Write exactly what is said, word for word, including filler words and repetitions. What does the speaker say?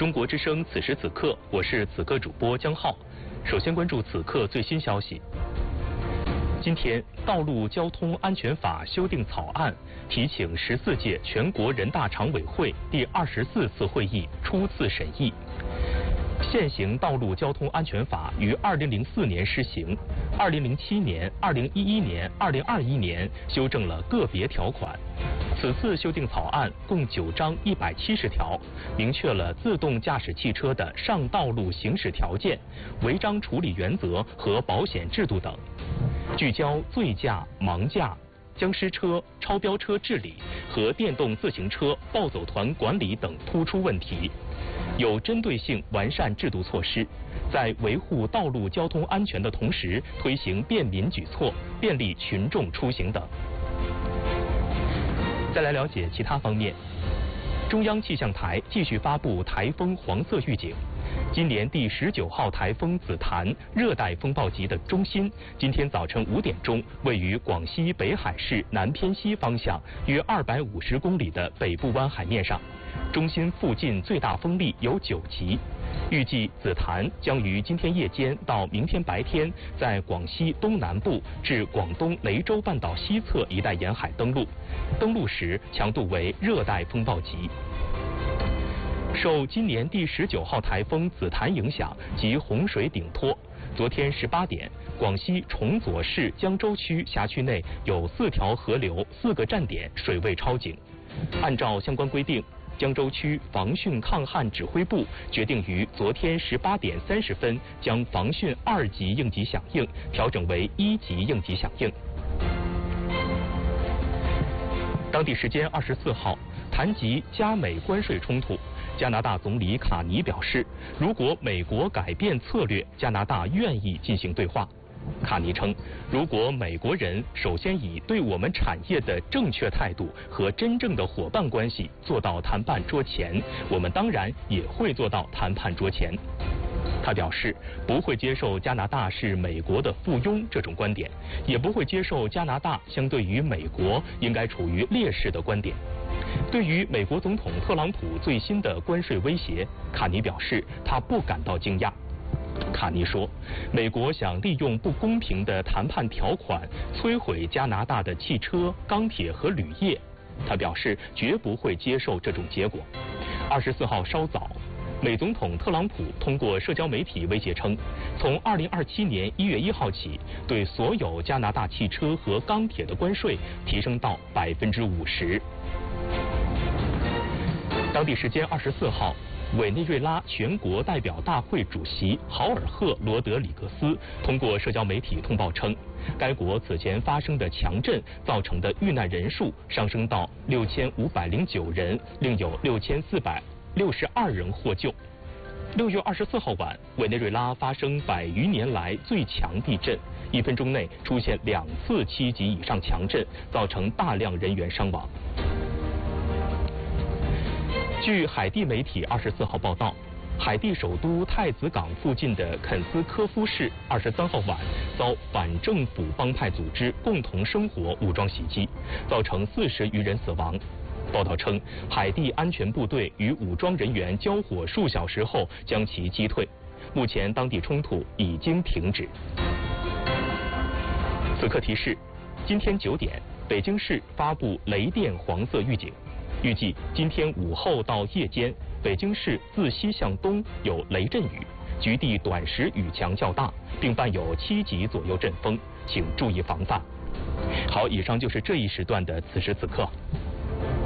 中国之声此时此刻，我是此刻主播江浩。首先关注此刻最新消息。今天，《道路交通安全法》修订草案提请十四届全国人大常委会第二十四次会议初次审议。现行道路交通安全法于二零零四年施行，二零零七年、二零一一年、二零二一年修正了个别条款。此次修订草案共九章一百七十条，明确了自动驾驶汽车的上道路行驶条件、违章处理原则和保险制度等，聚焦醉驾、盲驾、僵尸车、超标车治理和电动自行车暴走团管理等突出问题，有针对性完善制度措施，在维护道路交通安全的同时，推行便民举措，便利群众出行等。再来了解其他方面，中央气象台继续发布台风黄色预警。今年第十九号台风紫檀热带风暴级的中心，今天早晨五点钟位于广西北海市南偏西方向约二百五十公里的北部湾海面上，中心附近最大风力有九级。预计紫檀将于今天夜间到明天白天在广西东南部至广东雷州半岛西侧一带沿海登陆，登陆时强度为热带风暴级。受今年第十九号台风紫檀影响及洪水顶托，昨天十八点，广西崇左市江州区辖区内有四条河流、四个站点水位超警。按照相关规定，江州区防汛抗旱指挥部决定于昨天十八点三十分将防汛二级应急响应调整为一级应急响应。当地时间二十四号，谈及加美关税冲突，加拿大总理卡尼表示，如果美国改变策略，加拿大愿意进行对话。卡尼称，如果美国人首先以对我们产业的正确态度和真正的伙伴关系做到谈判桌前，我们当然也会做到谈判桌前。他表示，不会接受加拿大是美国的附庸这种观点，也不会接受加拿大相对于美国应该处于劣势的观点。对于美国总统特朗普最新的关税威胁，卡尼表示他不感到惊讶。卡尼说，美国想利用不公平的谈判条款摧毁加拿大的汽车、钢铁和铝业。他表示绝不会接受这种结果。二十四号稍早，美总统特朗普通过社交媒体威胁称，从二零二七年一月一号起，对所有加拿大汽车和钢铁的关税提升到百分之五十。当地时间二十四号，委内瑞拉全国代表大会主席豪尔赫罗德里格斯通过社交媒体通报称，该国此前发生的强震造成的遇难人数上升到六千五百零九人，另有六千四百六十二人获救。六月二十四号晚，委内瑞拉发生百余年来最强地震，一分钟内出现两次七级以上强震，造成大量人员伤亡。据海地媒体二十四号报道，海地首都太子港附近的肯斯科夫市二十三号晚遭反政府帮派组织共同生活武装袭击，造成四十余人死亡。报道称，海地安全部队与武装人员交火数小时后将其击退，目前当地冲突已经停止。此刻提示，今天九点，北京市发布雷电黄色预警。预计今天午后到夜间，北京市自西向东有雷阵雨，局地短时雨强较大，并伴有七级左右阵风，请注意防范。好，以上就是这一时段的此时此刻。